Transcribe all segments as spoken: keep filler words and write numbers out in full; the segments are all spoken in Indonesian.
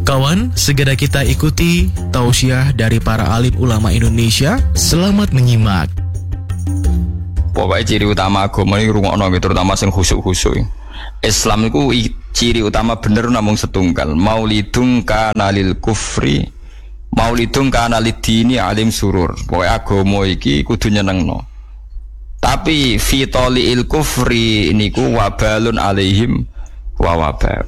Kawan, segera kita ikuti tausiah dari para alim ulama Indonesia. Selamat menyimak. Pokoknya ciri utama agama ini rungokno, terutama sing khusuk-khusuk. Islam itu ciri utama bener namung setunggal. Maulidung kana lil kufri, maulidung kana lidini alim surur. Pokoknya agama iki kudu nyenengno. Tapi fitoliil kufri niku wabalun alaihim wa wabal.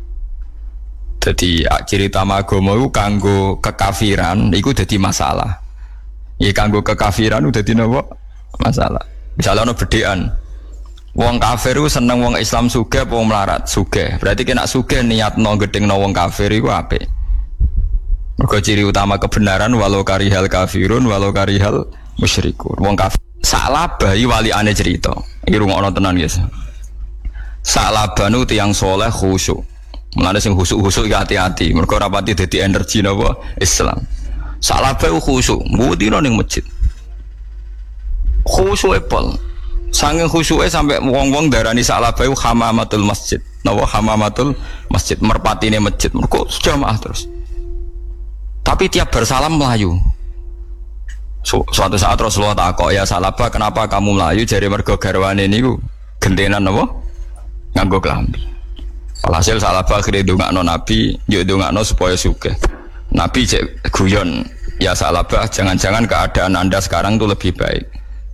Jadi ciri utama agama itu kanggo kekafiran itu jadi masalah. Ya kanggo kekafiran itu jadi apa? Masalah. Misalnya ono bedean. Wong kafir itu seneng wong Islam sugih apa wong melarat? Sugih. Berarti kena sugih niatno gedengno wong kafir iku apik. Mergo ciri utama kebenaran walau karihal kafirun walau karihal musyrikun. Wong kafir salabah waliane cerita. Iki rungokno tenan, guys. Salabah nu tiyang saleh khusyuk. Mulane sing khusuk-khusuk iki hati-hati, mergo ora pati dadi energi napa Islam. Salabah khusyuk, mbudino ning masjid. Khusyuk pol. Saking khusyuke sampai wong-wong darani salabah hamamatul masjid. Napa hamamatul masjid, merpatine masjid. Mergo jamaah terus. Tapi tiap bersalam melayu. Su suatu saat Rasulullah takok, "Ya salabah, kenapa kamu melayu?" Jare mergo garwane niku gentenan napa? Nganggo klambi. Alhasil salabah akhirnya dongakno Nabi, yuk dongakno supaya sugih. Nabi cek guyon, ya salabah, jangan-jangan keadaan anda sekarang tuh lebih baik.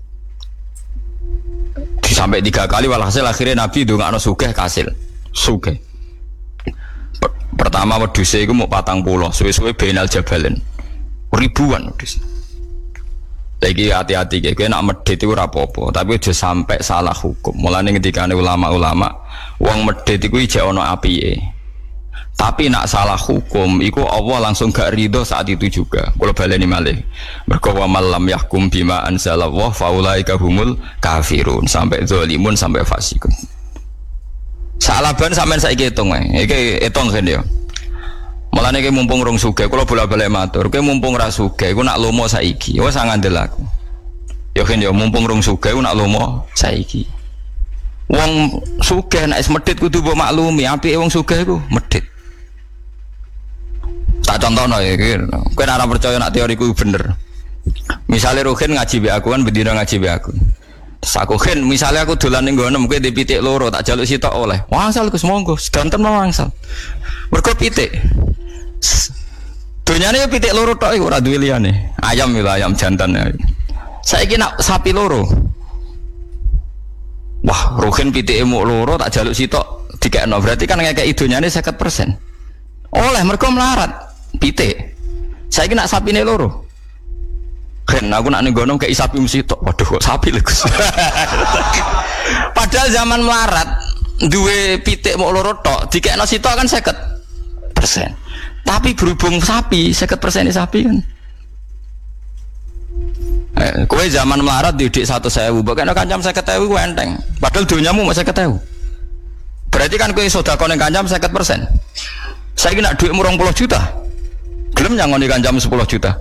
Sampai tiga kali walhasil akhirnya Nabi dongakno sugih kasil, sugih. Pertama wedhuse iku mau patang pulau, suwe-suwe benal jabalin, ribuan wedhus. Lagi hati-hati, kayak nak medit itu rapopo, tapi udah sampai salah hukum. Mulane ketika ulama-ulama, wong medit itu ijak ono apiye. Tapi nak salah hukum, iku Allah langsung gak ridho saat itu juga. Kalau baleni malih, mergo wa malam yahkum bima anzalallah faulaika humul kafirun, sampai zalimun sampai fasikun. Salaban sampean saiki hitung ae. Iki hitung kan ya. Mulane iki mumpung rong sugih, kula bola-balik matur, kowe mumpung ra sugih, iku nak lomo saiki, wis ngandel aku. Ya kan ya mumpung rong sugih, iku nak lomo saiki. Wong sugih nek wis medhit kudu mbok maklumi, apike wong sugih iku medhit. Tak contohno ya iki, kowe ora percaya nak teoriku bener. Misale Ruhin ngaji be aku kan bendina ngaji be aku. Terus aku Khin, misalnya aku dolan ning nggono kowe di pitik loro, tak jaluk sitok oleh. Wangsal Gus monggo, sedanten mau wangsal. Mergo pitik donyane pitik loro tok iku ora duwe liyane. Ayam lho, ayam jantan. Saiki nak sapi loro. Wah, Ruhin pitike muk loro tak jaluk sitok dikekno. Berarti kan ngekeki donyane lima puluh persen. Oleh mergo melarat pitik. Saiki nak sapine loro. Kan aku nak ning gono kei sapi mesti tok. Waduh kok sapi lho Gus. Padahal zaman melarat duwe pitik muk loro tok dikekno sitok kan lima puluh persen. Tapi berhubung sapi, seket persen sapi kan. Eh, kowe zaman melarat didik satu sewu, bahkan kancam seket sewu enteng. Padahal dunyamu masih seket sewu. Berarti kan kowe sedekah ning kancam seket persen. Saiki nak dhuwitmu rong puluh juta. Gelem nyangoni kancam sepuluh juta.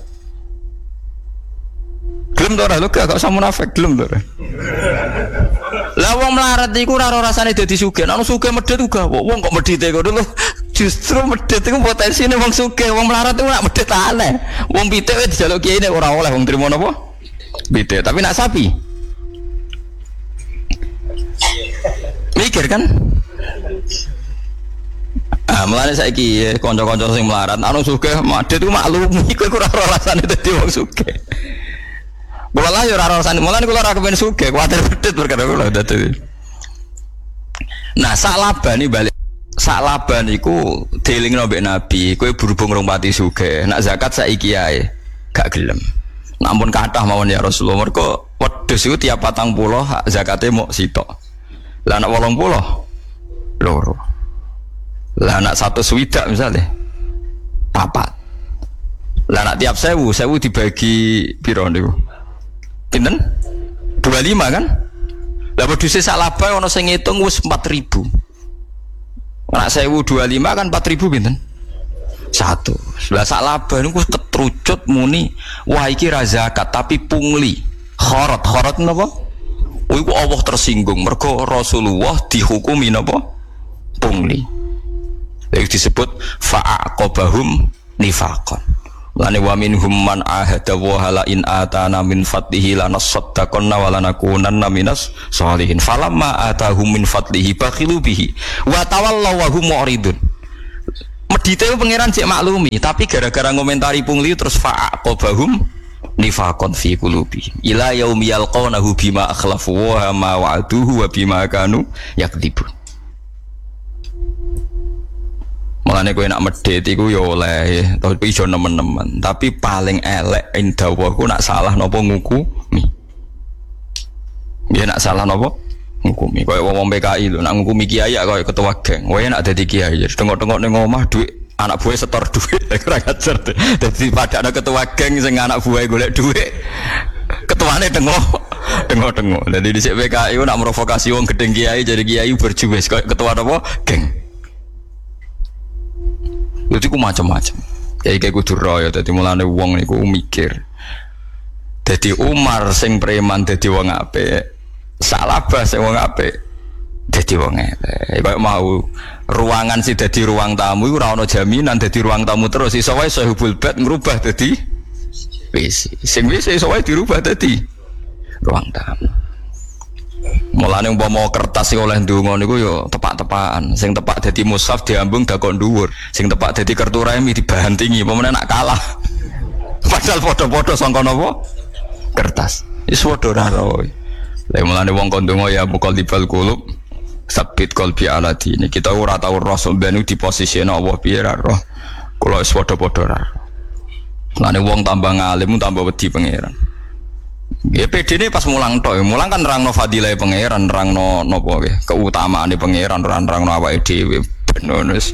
Gelem to ora lho gak usah munafik, gelem to. Lah wong melarat iku ora rasane dadi sugih. Nek sugih medhit uga wong kok medhite kok lho. Justru medhit iku potensine wong sugih, wong melarat iku nak medhit aneh. Wong pitik wis dijaluk kiye nek ora oleh wong trimo napa? Pitik, tapi nak sapi. Mikir kan? Ah, mulane saiki kanca-kanca sing melarat, anu sugih medhit iku maklumi kowe ora rasane dadi wong sugih. Kula lah yo ora rasane, mulane kula ora kepen sugih, kuwatir medhit perkara kula dadi. Nah, salabane balik salaban iku dielingno mbek Nabi, kowe berhubung rong pati sugih, nak zakat saiki ae gak gelem. Namun kathah mawon ya Rasulullah, mergo wedhus iku tiap patang puluh zakate mok sitok. Lah nak wolong puluh loro. Lah nak satu swidak misalnya papat. Lah nak tiap sewu, sewu dibagi piro niku? Pinten? dua puluh lima kan? Lah wedhuse sak labah ana sing ngitung wis empat ribu. Nak sewu dua puluh lima kan empat ribu pinten? Satu. Lah sak labah niku ketrucut muni, wah iki ra zakat tapi pungli. Kharat, kharat napa? Oh iku Allah tersinggung mergo Rasulullah dihukumi napa? Pungli. Lha disebut fa'aqabahum nifaqan. Lane wa minhum man ahada wa hala in atana min fadlihi lanasaddaqanna wa lanakunanna minas sholihin. Falamma atahum min fadlihi bakhilu bihi wa tawallaw wa hum mu'ridun. Medite pangeran cek maklumi, tapi gara-gara ngomentari pungli terus fa'aqabahum nifaqan fi qulubi ila yaumi yalqawnahu bima akhlafu wa ma wa'aduhu wa bima kanu yakdzibun. Mulane kowe nak medhit iku ya oleh, tapi iso nemen-nemen, tapi paling elek indawa ku nak salah napa ngukumi. Ya nak salah napa ngukumi. Kaya wong-wong P K I lho, nak ngukumi kiai kaya ketua geng. Kowe nak dadi kiai, tengok-tengok ning omah dhuwit anak buah setor duit, kurang ajar deh. Jadi pada ada ketua geng sing anak buah golek duit, ketuanya tengok, tengok tengok. Jadi di P K I nak merovokasi wong gedeng kiai jadi kiai berjuwes, ketua apa geng. Itu ku macam-macam. Kayak kayak kudu royo. Jadi mulane wong niku mikir. Jadi Umar sing preman jadi wong apik, Salabah sing wong apik jadi wong elek. Kayak mau ruangan sih jadi ruang tamu itu ora ono jaminan jadi ruang tamu terus iso wae sahibul bait ngrubah dadi W C. Sing W C iso wae dirubah dadi ruang tamu. Mulane umpama kertas sing oleh ndonga niku yo tepak-tepakan. Sing tepak dadi mushaf diambung dakok dhuwur. Sing tepak dadi kertu remi dibantingi, pemene nak kalah. Padahal padha-padha sangka napa? Kertas. Wis padha ora roe. Lah mulane wong kon ndonga ya muqallibal qulub sabit qalbi ala dini. Kita ora tau roh sampeyan di posisi Allah piye ra roh. Kula wis padha-padha ra. Mulane wong tambah ngalim tambah wedi pangeran. Nggih P D-ne pas mulang tok, mulang kan nerangno fadilah pangeran, nerangno napa nggih, keutamaane pangeran, nerangno awake dhewe. Ben wis.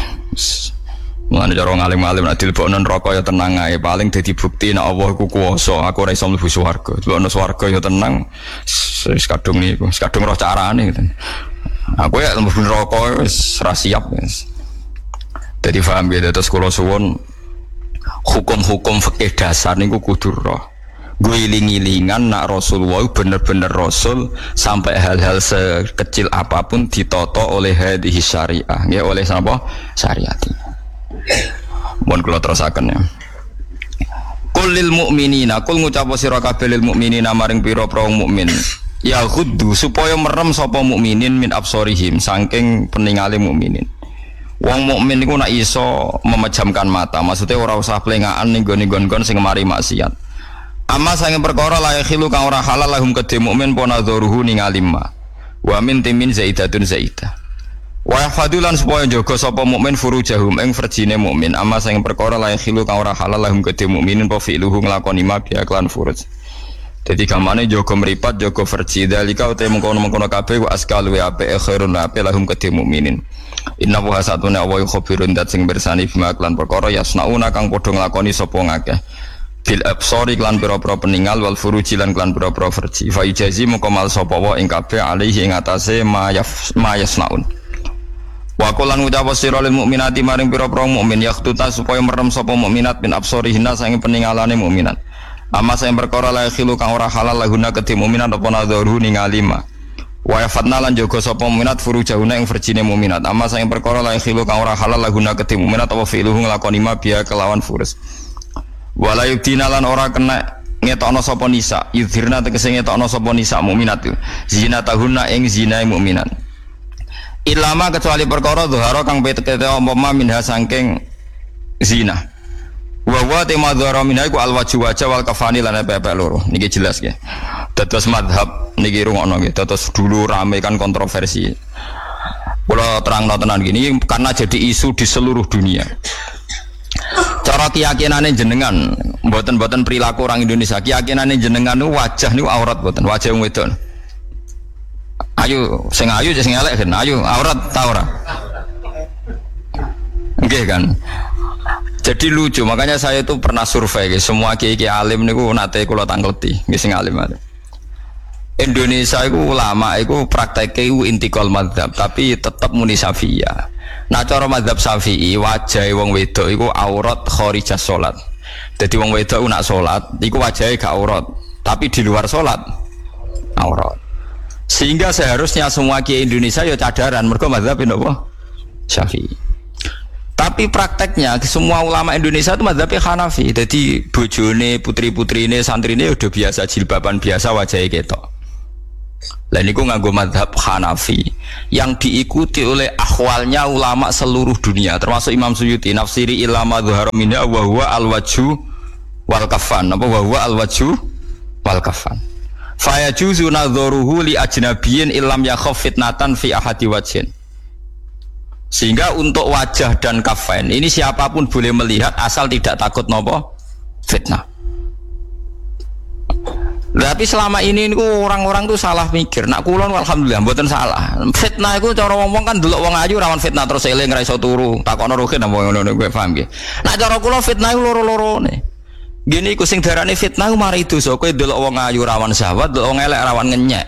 Mulane cara ngalim-alim nek dilebokno neraka ya tenang ae, paling dadi bukti nek Allah iku kuwasa, aku ora iso mlebu swarga. Dilebokno swarga ya tenang, wis kadung niku, wis kadung roh carane gitu. Aku ya mlebu neraka wis ra siap wis. Dadi paham ya terus kula suwun hukum-hukum fikih dasar niku kudu roh. Gue iling-ilingan nak Rasulullah bener-bener Rasul sampai hal-hal sekecil apapun ditoto oleh hadis syariah, ya oleh apa syariat. Mohon kula terusaken ya. Qul lil mu'minina, qul ngucap sira kabeh lil mu'minina maring pira-pira mukmin. Ya khuddu supaya merem sapa mukminin min absorihim saking peningale mukminin. Wong mukmin niku nak iso memejamkan mata, maksudnya ora usah plengaan ning gone-gone sing mari maksiat. Amma sange perkara la yakhilu kang ora halal lahum kedhe mukmin pona dzuruhu ningali ma. Wa min timin zaidatun zaidah. Wa yahfadulan supaya jaga sapa mukmin furujahum ing farjine mukmin. Amma sange perkara la yakhilu kang ora halal lahum kedhe mukminin po fi'luhu nglakoni ma bi aklan furuj. Dadi gamane jaga mripat jaga farji dalika uta mengkono-mengkono kabeh wa askal wa ape khairun ape lahum kedhe mukminin. Inna wa hasatuna wa khabirun dat sing bersani bima aklan perkara yasnauna kang padha nglakoni sapa ngakeh. Bil absori klan pira-pira peninggal wal furuji lan klan pira-pira farji fa ijazi mukamal sapa wa ing kabeh alaihi ing atase mayaf mayasnaun wa qulan ucap sira lil mukminati maring pira-pira mukmin yaktuta supaya merem sapa mukminat min absorihinna sange peningalane mukminat amma sing perkara la khilu kang ora halal lahuna kedhe mukminat apa nadharu ningali ma wa yafatna lan jaga sapa mukminat furujahuna ing farjine mukminat amma sing perkara la khilu kang ora halal lahuna kedhe mukminat apa fi'luhu nglakoni ma biya kelawan furus. Wala yubdina lan ora kena ngetokno sapa nisa yudhirna tegese ngetokno sapa nisa mukminat zina tahunna ing zinae mukminat ilama kecuali perkara dhuhara kang petete umpama minha saking zina wa wa tema dhuhara minha iku alwaju wajah wal kafani lan pepe loro niki jelas nggih dados madhab niki rungokno nggih dados dulu rame kan kontroversi kula terangno tenan gini karena jadi isu di seluruh dunia. Cara keyakinane jenengan, mboten-mboten perilaku orang Indonesia. Keyakinane jenengan niku wajah niku aurat mboten, wajah wong wedok. Ayo sing ayu sing elek kan, ayo aurat ta ora? Nggih kan. Jadi lucu, makanya saya itu pernah survei semua kiai-kiai alim niku nate kula tangkleti, nggih sing alim-alim. Indonesia itu ulama itu prakteknya itu intikal madzhab tapi tetap muni Syafi'iyah. Nah cara madzhab Syafi'i wajah wong wedok itu aurat kharijah salat. Jadi wong wedok nak salat iku wajahnya gak aurat, tapi di luar salat aurat. Sehingga seharusnya semua kiai Indonesia ya cadaran mergo madzhab napa? Syafi'i. Tapi prakteknya semua ulama Indonesia itu madzhabnya Hanafi. Jadi bojone, putri-putrine, santrine udah biasa jilbaban biasa wajahnya ketok. Lah niku nganggo madzhab Hanafi yang diikuti oleh ahwalnya ulama seluruh dunia termasuk Imam Suyuti nafsiri ilama dhuhara minha wa huwa al-wajhu wal kafan. Apa wa huwa al-wajhu wal kafan. Fa yajuzu nadharuhu li ajnabiyyin illam yakhaf fitnatan fi ahadi wajhin. Sehingga untuk wajah dan kafain ini siapapun boleh melihat asal tidak takut nopo fitnah. Tapi selama ini niku orang-orang tuh salah mikir. Nak kulon alhamdulillah mboten salah. Fitnah iku cara ngomong kan delok wong ayu rawan fitnah terus eling ra iso turu. Takokno rohin apa ngono kowe paham nggih. Nak cara kula fitnah iku loro-lorone. Gini iku sing darane fitnah mari dosa kowe delok wong ayu rawan syahwat, delok wong elek rawan ngenyek.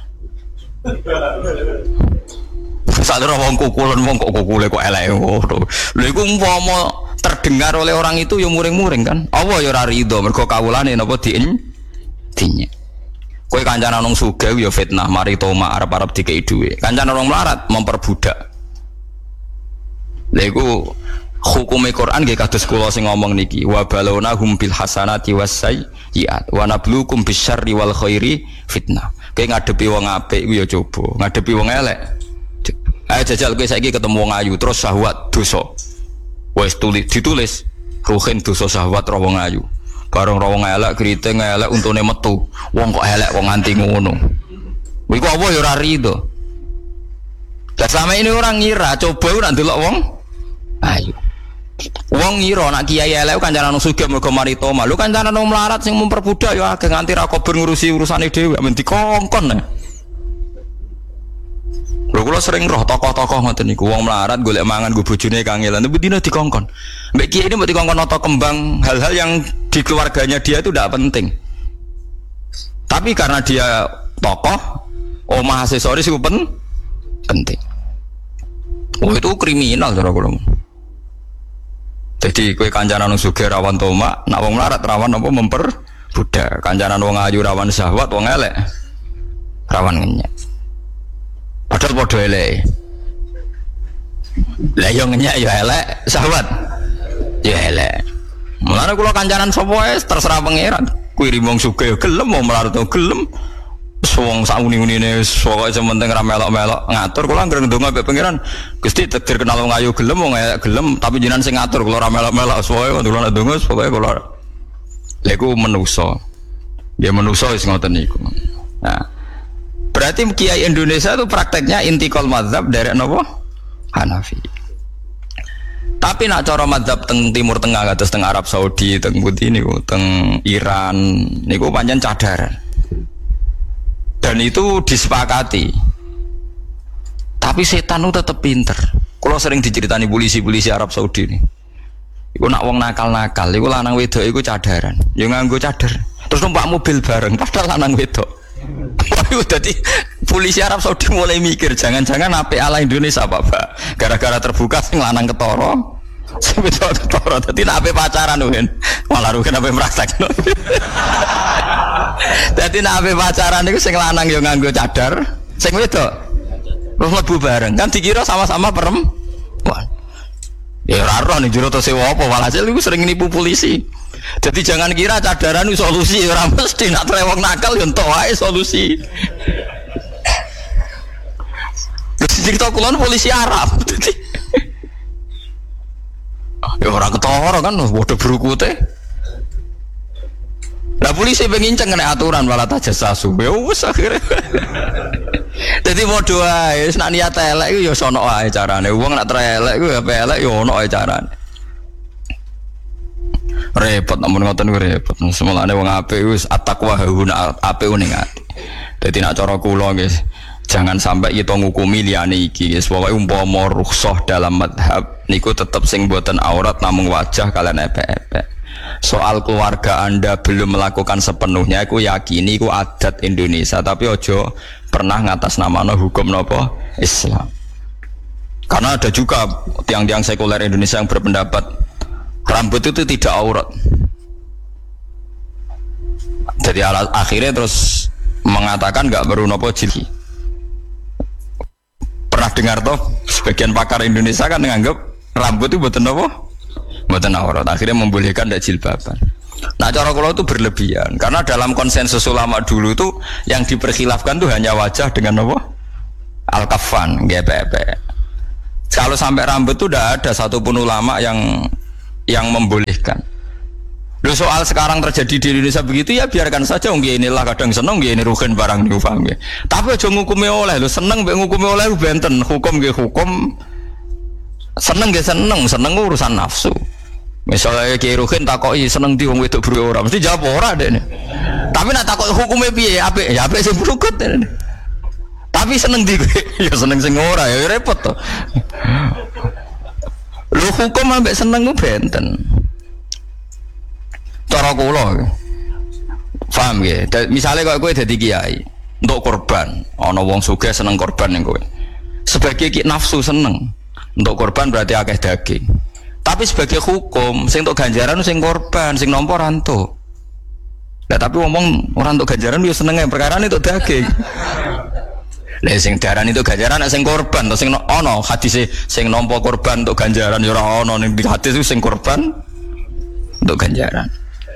Sadar wong kukulon wong kok kukule kok elek ngono. Lha iku umpama terdengar oleh orang itu ya muring-muring kan. Allah ya ora rido mergo kawulane napa dien dinya. Kowe kancane nang sugih ya fitnah, mari toma arep-arep dikei dhuwit. Kancane orang melarat memperbudak. Lha iku hukume Quran nggih kados kula sing ngomong niki, wa balawna hum bil hasanati wasayyi'at wa nabluukum bisyarri wal khairi fitnah. Kowe ngadepi wong apik iku ya coba, ngadepi wong elek. Ayo jajal kowe saiki ketemu wong ayu terus syahwat dosa. Wis tulis ditulis ruhin dosa syahwat ro wong ayu. Bareng rawong elek kriting elek untune metu. Wong kok elek kok nganti ngono. Iku apa ya ora rido. Lah selama ini orang ngira coba ora ndelok wong ayo. Wong ngira nak kiai elek kancane nang sugih mergo mari toma. Lho kancane nang melarat sing memperbudak ya agak nganti ra kober ngurusi urusane dhewe men dikongkon. Lho kula sering roh tokoh-tokoh ngoten niku wong melarat golek mangan go bojone kangelan tapi dina dikongkon. Mbek kiai ini mbok dikongkon nata kembang hal-hal yang di keluarganya dia itu tidak penting. Tapi karena dia tokoh, omah aksesoris itu pen penting. Oh itu kriminal cara kula. Jadi kowe kancanan wong sugih rawan tomak, nak wong melarat rawan apa memperbudak. Kancanan wong ayu rawan syahwat, wong elek rawan ngenyek. Padahal padha elek. Lah yo ngenyek yo elek, syahwat yo elek. Mulane kula kancanan sapa wae terserah pangeran. Kuwi wong sugih yo gelem, wong melarat yo gelem. Wong sauni-unine pokoke sementing ra melok-melok ngatur kula anggere ndonga mbek pangeran. Gusti takdir kenal wong ayu gelem, wong elek gelem, tapi jenengan sing ngatur kula ra melok-melok pokoke kula ndonga pokoke kula. Lha iku manusa. Ya manusa wis ngoten niku. Nah, berarti kiai Indonesia itu prakteknya intikal mazhab dari napa? Hanafi. Tapi nak cara mazhab teng Timur Tengah kados teng Arab Saudi, teng Putih niku, teng Iran niku pancen cadaran. Dan itu disepakati. Tapi setan itu tetap pinter. Kalau sering diceritani polisi-polisi Arab Saudi ini, iku nak wong nakal-nakal, iku lanang wedok iku cadaran. Ya nganggo cadar. Terus numpak mobil bareng, padahal lanang wedok. Waduh, jadi polisi Arab Saudi mulai mikir, jangan-jangan apik ala Indonesia Pak. Gara-gara terbuka sing lanang ketara, sing wedok ketara. Dadi nek apik pacaran Ruhin, malah Ruhin apik praktekno. Dadi nek apik pacaran iku sing lanang yo nganggo cadar, sing wedok terus mlebu bareng. Kan dikira sama-sama perempuan. Ya ora roh ning jero to sewa apa, walhasil iku sering nipu polisi. Jadi jangan kira cadaran itu solusi, ora mesti nak trewong nakal yo entuk wae solusi. Terus cerita kulon polisi Arab. Dadi ya ora ketara kan padha brukute. Lah polisi pengen kena aturan malah tajasasu. Ya wis akhire. Dadi padha wae nek niat elek iku ya sono wae carane. Wong nek elek iku ya elek ya ono wae carane. Repot namun ngoten ku repot. Semulane wong apik wis at-taqwa hauna apik ning ati. Dadi nek cara kula guys, jangan sampai kita ngukumi liyane iki guys. Pokoke umpama rukhsah dalam madhab niku tetep sing boten aurat namung wajah kalian epek-epek. Soal keluarga Anda belum melakukan sepenuhnya, aku yakini itu adat Indonesia, tapi ojo pernah ngatasnamano hukum nopo Islam. Karena ada juga tiang-tiang sekuler Indonesia yang berpendapat rambut itu tidak aurat. Jadi akhirnya terus mengatakan nggak perlu nopo jilbab. Pernah dengar toh sebagian pakar Indonesia kan menganggap rambut itu mboten apa? Mboten aurat. Akhirnya membolehkan ndak jilbaban. Nah, cara kula itu berlebihan karena dalam konsensus ulama dulu itu yang diperkhilafkan tuh hanya wajah dengan apa? Al-kafan, G P P. Kalau sampai rambut tuh tidak ada satupun ulama yang yang membolehkan. Loh, soal sekarang terjadi di Indonesia begitu ya biarkan saja. Nggih inilah kadang seneng nggih ini rugen barang niku paham nggih. Tapi aja ngukumi oleh lho, seneng mbek ngukumi oleh benten. Hukum nggih hukum. Seneng nggih seneng, seneng urusan nafsu. Misalnya Ki Ruhin takoki seneng di wong wedok buru ora, mesti jawab ora dekne. Tapi nak takok hukume piye? Apik, ya apik sing brugut. Tapi seneng di ya seneng sing ora ya repot to. Lho hukum ambek seneng ku benten. Cara kula paham nggih, misale kok kowe dadi kiai untuk korban, ana wong sugih seneng korban ning kowe. Sebagai ki nafsu seneng untuk korban berarti akeh daging. Tapi sebagai hukum sing untuk ganjaran sing korban, sing nampa ora entuk. Lah tapi ngomong ora entuk ganjaran yo seneng ae perkara itu daging. Lah sing darani itu ganjaran nek sing korban to sing ana hadise sing nampa korban untuk ganjaran yo ora ana ning hadis sing korban untuk ganjaran.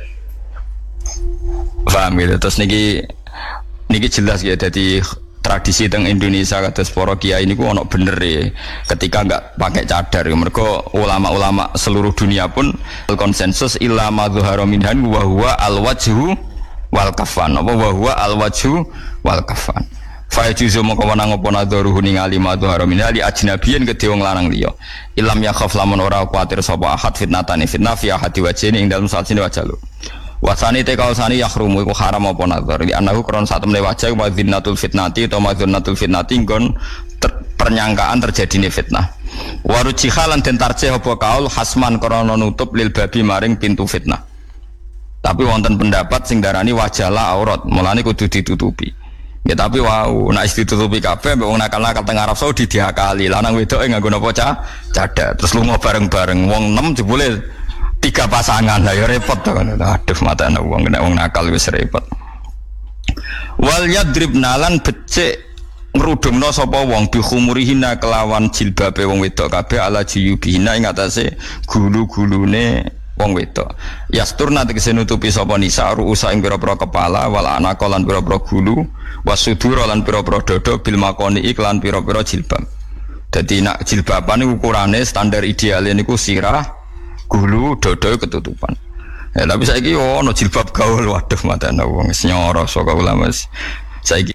Paham gitu, terus niki niki jelas ya jadi tradisi teng Indonesia kados para kiai niku ana bener ya ketika enggak pakai cadar. Mergo ulama-ulama seluruh dunia pun konsensus illa ma dzahara minhan wa huwa al-wajhu wal kafan. Apa wa huwa al-wajhu wal kafan. Fa yajuzu moko wenang apa nadharuhu ningali ma dzahara minha li ajnabiyin kedhe wong lanang liya. Ilam yakhaf lamun ora kuwatir sapa ahad fitnatane fitnah fi ahadi wajhine ing dalem sajine wajah lu. Wasani te kausani yahrumu iku haram apa nazar di anahu kron sak temne wajah madzinatul fitnati atau madzinatul fitnati nggon ter, pernyangkaan terjadine fitnah. Waruji halan den tarjih apa kaul hasman krana nutup lil babi maring pintu fitnah. Tapi wonten pendapat sing darani wajahlah aurat, mulane kudu ditutupi. Ya tapi wau, nek ditutupi kabeh mbok wong nakal-nakal teng Arab Saudi diakali. Lanang wedoke nganggo napa cah? Cadar. Terus lunga bareng-bareng wong enam jebule tiga pasangan lah ya repot to kan. Aduh mata ana wong nek wong nakal wis repot. Wal yadribna lan becik ngrudungna sapa wong bi khumurihina kelawan jilbabe wong wedok kabeh ala jiyubihina ing atase gulu-gulune wong wedok. Yasturna tegese nutupi sapa nisa ruusa ing pira-pira kepala wal anaka lan pira-pira gulu wasudura lan pira-pira dada bil makoni iklan pira-pira jilbab. Dadi nak jilbaban niku ukurane standar ideale niku sirah gulu dodo ketutupan. Ya tapi saiki ono jilbab gaul, waduh matane wong wis nyoro saka ulama saiki.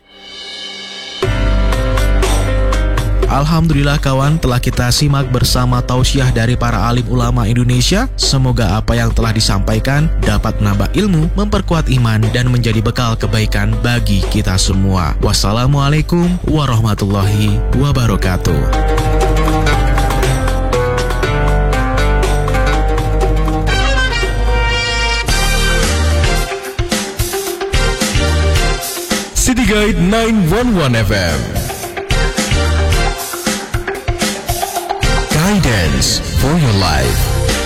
Alhamdulillah kawan, telah kita simak bersama tausiah dari para alim ulama Indonesia. Semoga apa yang telah disampaikan dapat menambah ilmu, memperkuat iman, dan menjadi bekal kebaikan bagi kita semua. Wassalamualaikum warahmatullahi wabarakatuh. City Guide nine one one F M. Guidance for your life.